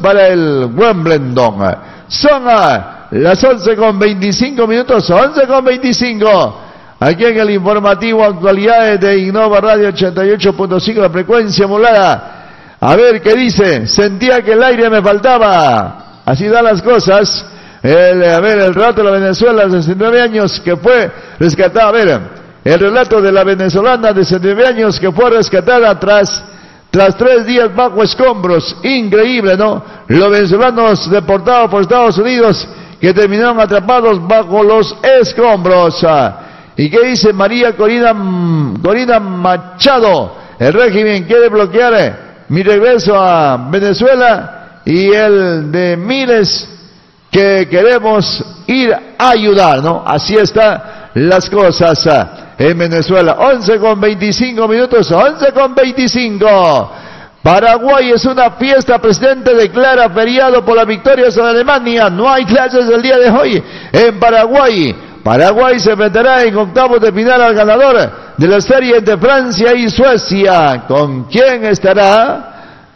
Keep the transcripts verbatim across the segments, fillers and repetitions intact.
para el Wimbledon. Son a las once con veinticinco minutos, once con veinticinco. Aquí en el informativo Actualidades de Innova Radio ochenta y ocho punto cinco, la frecuencia modulada. A ver qué dice. Sentía que el aire me faltaba. Así dan las cosas. El, a ver, el relato de la Venezuela de sesenta y nueve años que fue rescatada. A ver, el relato de la venezolana de sesenta y nueve años que fue rescatada tras, tras tres días bajo escombros. Increíble, ¿no? Los venezolanos deportados por Estados Unidos que terminaron atrapados bajo los escombros. ¿Y qué dice María Corina, Corina Machado? El régimen quiere bloquear mi regreso a Venezuela y el de miles que queremos ir a ayudar, ¿no? Así están las cosas en Venezuela. once con veinticinco minutos, once con veinticinco. Paraguay es una fiesta, presidente declara feriado por la victoria sobre Alemania. No hay clases el día de hoy en Paraguay. Paraguay se enfrentará en octavos de final al ganador de la serie entre Francia y Suecia. ¿Con quién estará?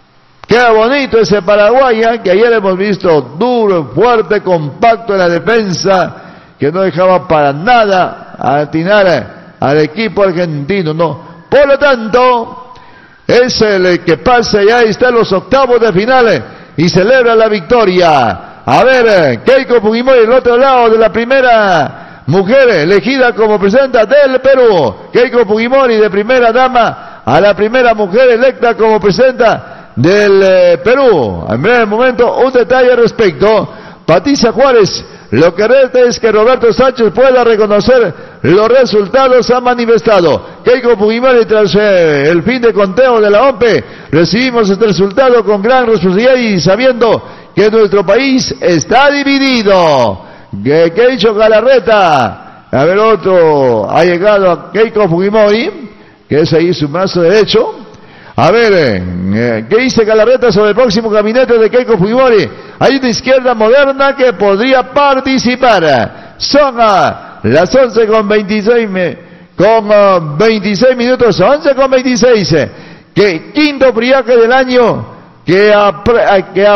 Qué bonito ese Paraguay, ¿eh? Que ayer hemos visto duro, fuerte, compacto en la defensa, que no dejaba para nada atinar al equipo argentino, ¿no? Por lo tanto, es el que pasa y ahí están los octavos de finales y celebra la victoria. A ver, Keiko Fujimori, el otro lado de la primera mujer elegida como presidenta del Perú. Keiko Fujimori, de primera dama a la primera mujer electa como presidenta del eh, Perú. En breve momento, un detalle al respecto. Patricia Juárez, lo que resta es que Roberto Sánchez pueda reconocer los resultados, ha manifestado. Keiko Fujimori, tras eh, el fin de conteo de la O M P E, recibimos este resultado con gran responsabilidad y sabiendo que nuestro país está dividido. ¿Qué, qué ha dicho Galarreta? A ver, otro ha llegado a Keiko Fujimori, que es ahí su brazo derecho. A ver, eh, ¿qué dice Galarreta sobre el próximo gabinete de Keiko Fujimori? Hay una izquierda moderna que podría participar. Son a las once con veintiséis, con uh, veintiséis minutos, once con veintiséis. Que quinto friaje del año que, apre, que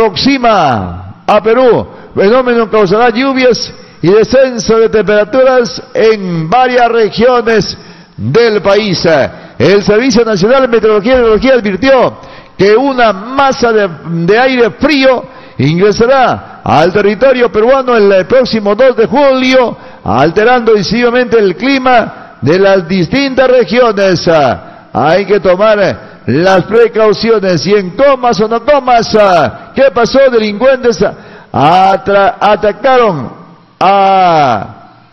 aproxima a Perú. Fenómeno causará lluvias y descenso de temperaturas en varias regiones del país. El Servicio Nacional de Meteorología y Hidrología advirtió que una masa de, de aire frío ingresará al territorio peruano el próximo dos de julio, alterando decisivamente el clima de las distintas regiones. Hay que tomar las precauciones. Y en comas o no comas, ¿qué pasó? Delincuentes Atra- atacaron a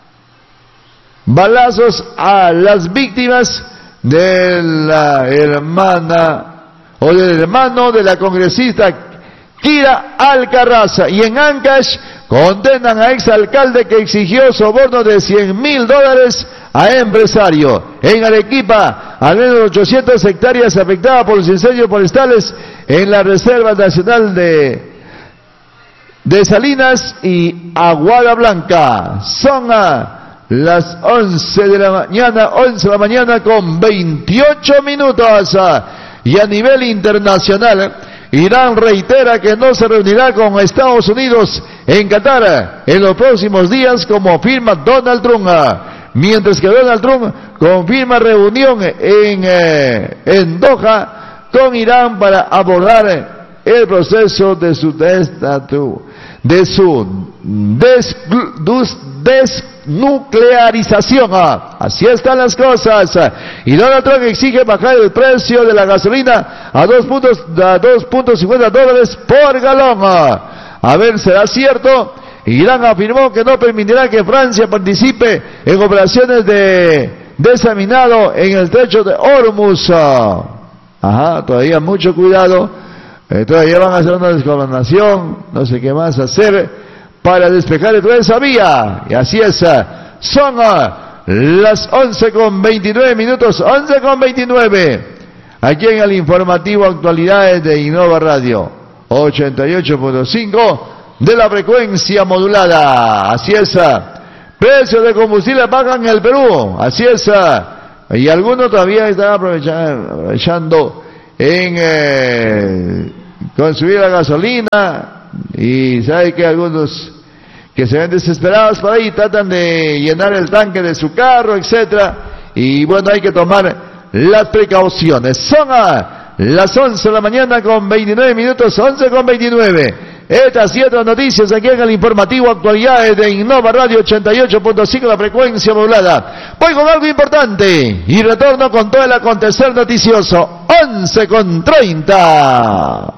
balazos a las víctimas de la hermana o del hermano de la congresista Kira Alcarraza. Y en Ancash condenan a exalcalde que exigió soborno de cien mil dólares a empresario. En Arequipa, al menos ochocientas hectáreas afectadas por los incendios forestales en la Reserva Nacional de de Salinas y Aguada Blanca. Son a las once de la mañana, once de la mañana con veintiocho minutos. Y a nivel internacional, Irán reitera que no se reunirá con Estados Unidos en Qatar en los próximos días, como afirma Donald Trump. Mientras que Donald Trump confirma reunión en, eh, en Doha con Irán para abordar el proceso de su destatu, de su des, des, desnuclearización. Ah, así están las cosas. Y Donald Trump exige bajar el precio de la gasolina a dos punto cincuenta dólares por galón. Ah, a ver, ¿será cierto? Irán afirmó que no permitirá que Francia participe en operaciones de desaminado en el estrecho de Hormuz. Ah, ajá, todavía mucho cuidado. Eh, todavía van a hacer una descolonación, no sé qué más hacer para despejar toda esa vía. Y así es. Son uh, las once con veintinueve minutos, once con veintinueve. Aquí en el informativo Actualidades de Innova Radio ochenta y ocho punto cinco de la frecuencia modulada. Así es. Precios de combustible bajan en el Perú. Así es. Y algunos todavía están aprovechando, aprovechando en... Eh, con subir la gasolina, y sabe que algunos que se ven desesperados por ahí tratan de llenar el tanque de su carro, etcétera, y bueno, hay que tomar las precauciones. Son a las once de la mañana con veintinueve minutos, once con veintinueve. Estas y otras noticias aquí en el informativo Actualidades de Innova Radio ochenta y ocho punto cinco, la frecuencia modulada. Voy con algo importante y retorno con todo el acontecer noticioso. once con treinta.